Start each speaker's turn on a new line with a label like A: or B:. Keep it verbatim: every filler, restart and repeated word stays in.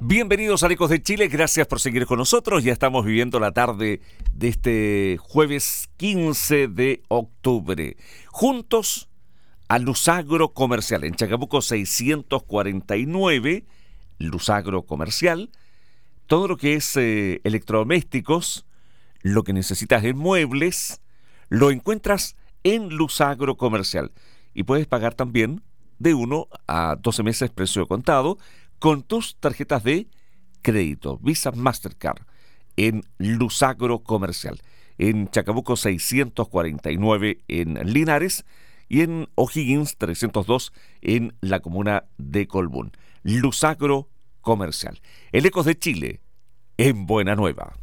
A: Bienvenidos a Ecos de Chile, gracias por seguir con nosotros. Ya estamos viviendo la tarde de este jueves quince de octubre. Juntos a Lusagro Comercial, en Chacabuco seiscientos cuarenta y nueve, Lusagro Comercial. Todo lo que es eh, electrodomésticos, lo que necesitas en muebles, lo encuentras en Lusagro Comercial. Y puedes pagar también de uno a doce meses precio contado con tus tarjetas de crédito, Visa, Mastercard, en Lusagro Comercial, en Chacabuco seiscientos cuarenta y nueve en Linares y en O'Higgins trescientos dos en la comuna de Colbún. Lusagro Comercial. El Ecos de Chile, en Buena Nueva.